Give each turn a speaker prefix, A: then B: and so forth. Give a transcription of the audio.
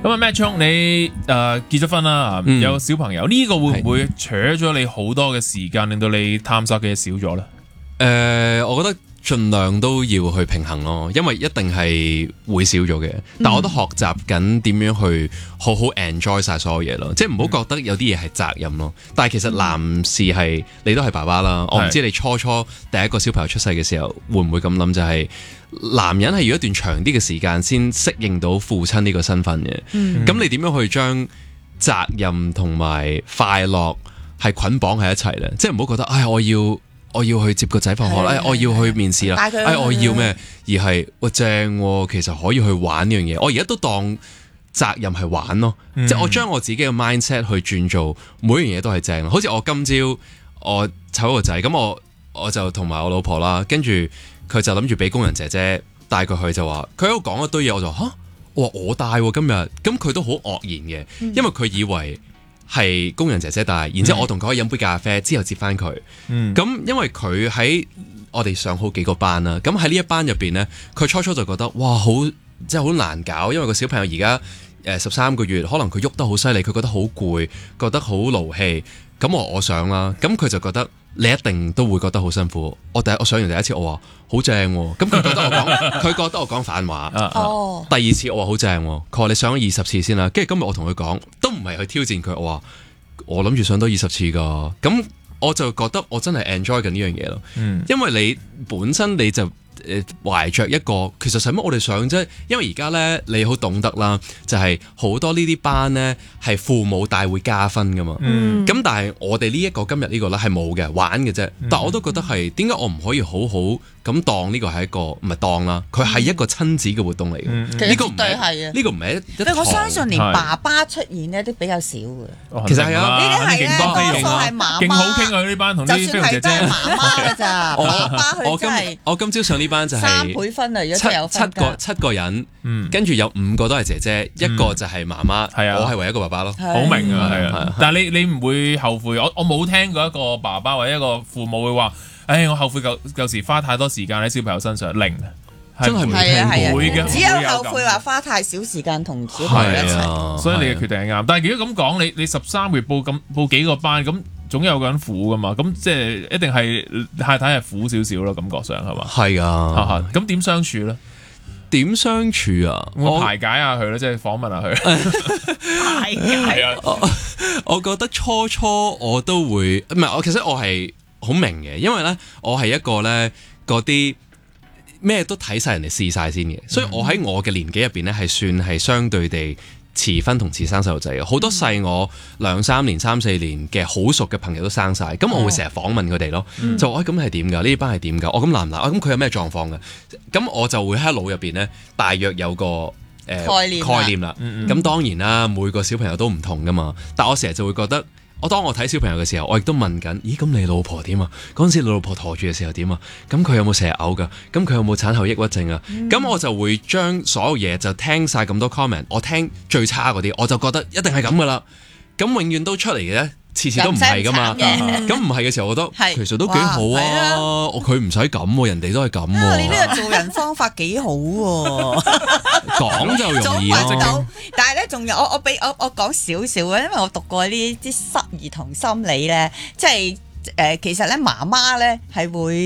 A: 咁啊，Matt Chung，你結咗婚啦，有小朋友，呢個會唔會扯咗你好多嘅時間，令到你探索嘅嘢少咗咧？
B: 我覺得盡量都要去平衡咯，因為一定係會少咗嘅。但我都學習緊點樣去好好 enjoy 晒所有嘢咯，即係唔好覺得有啲嘢係責任咯。但係其實男士係你都係爸爸啦，我唔知你初第一個小朋友出世嘅時候會唔會咁諗，就係男人係要一段長啲嘅時間先適應到父親呢個身份嘅。咁你點樣去將責任同埋快樂係捆綁喺一齊咧？即係唔好覺得我要去接個仔放學啦，我要去面試啦，我要咩？而係正其實可以去玩呢樣嘢。我而家都當責任係玩咯，即係我將我自己嘅 mindset 去轉做每樣嘢都係正。好似我今朝我湊個仔，咁我就同埋我老婆啦，跟住佢就諗住俾工人姐姐帶佢去，就話佢喺度講一堆嘢，我就我帶今日，咁佢都好愕然嘅，因為佢以為係工人姐姐帶，然之後我同佢可以飲杯咖啡之後接翻佢。咁因為佢喺我哋上好幾個班啦，咁喺呢一班入邊呢，佢初初就覺得哇即係好難搞，因為個小朋友而家13個月，可能佢喐得好犀利，佢覺得好攰，覺得好勞氣。咁我想啦，咁佢就覺得你一定都會覺得好辛苦。我上完第一次我話好正，咁佢覺得我講反話。第二次我話好正，佢話你上咗20次先啦。跟住今日我同佢講，都唔係去挑戰佢，我話我諗住上多20次噶。咁我就覺得我真係 enjoy 緊呢樣嘢咯。因為你本身你就懷着一個其實使乜我哋上啫？因為而家呢，你好懂得啦，就係好多呢啲班呢係父母帶會加分噶嘛。咁但係我哋呢一個今日呢個呢係冇嘅，玩嘅啫。但我都覺得係點解我唔可以好好咁當呢個係一個唔係當啦，佢係一個親子嘅活動嚟嘅。呢個唔係啊，呢個唔係一堂。
C: 我相信連爸爸出現呢都比較少嘅。
B: 其實係啊，
C: 呢啲係咧多數係媽媽，
A: 勁好傾啊！呢班同啲飛龍姐姐，
C: 就算係真係媽媽㗎咋，爸爸佢真係
B: 我今朝上呢班就係
C: 3倍分啊！如果真係有分
B: 七個人，跟住有5個都係姐姐，一個就係媽媽，我係唯一一個爸爸咯。
A: 好明啊，係啊。但係你唔會後悔？我冇聽過一個爸爸或者一個父母會話，我後悔舊時花太多時間喺小朋友身上，零
B: 真係冇聽過
C: 嘅，只有後悔話花太少時間同小朋友一齊。
A: 所以你嘅決定係啱。但係如果咁講，你13個月報幾個班咁？總有個人苦噶嘛，咁即係一定係太太係苦少少咯，感覺上係嘛？
B: 係啊，
A: 咁點相處咧？
B: 點相處啊？
A: 我排解下佢咧，即係訪問下佢。
C: 排解啊！
B: 我覺得初我都會，唔係其實我係好明嘅，因為咧我係一個咧嗰啲咩都睇晒人哋試晒先嘅，所以我喺我嘅年紀入邊咧係算係相對地遲婚同遲生細路仔嘅，好多細我2-3年、3-4年嘅好熟嘅朋友都生晒，咁我會成日訪問佢哋咯，就話咁係點㗎？呢啲班係點㗎？我咁難唔難？咁佢有咩狀況㗎？咁我就會喺腦入邊咧，大約有個概念啦。咁當然啦，每個小朋友都唔同㗎嘛，但我成日就會覺得。當我睇小朋友嘅時候，我亦都問緊，咦咁你老婆點啊？嗰陣時你老婆陀住嘅時候點啊？咁佢有冇成日嘔㗎？咁佢有冇產後抑鬱症啊？咁我就會將所有嘢就聽晒咁多 comment， 我聽最差嗰啲，我就覺得一定係咁㗎啦。咁永遠都出嚟嘅咧，次次都唔係㗎嘛。咁唔係嘅時候，我覺得其實都幾好啊。佢唔使咁，人哋都係咁。
C: 你呢個做人方法幾好喎。
B: 講就容易咯。
C: 但係咧，仲有我講少少啊，因為我讀過呢啲兒童心理咧，即係其實咧媽媽咧係會。